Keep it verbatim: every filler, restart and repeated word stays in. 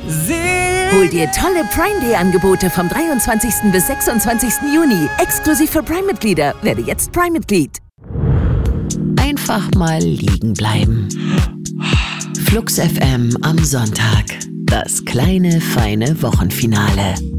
Hol dir tolle Prime Day Angebote vom dreiundzwanzigsten bis sechsundzwanzigsten Juni. Exklusiv für Prime-Mitglieder. Werde jetzt Prime-Mitglied. Einfach mal liegen bleiben. Flux F M am Sonntag. Das kleine, feine Wochenfinale.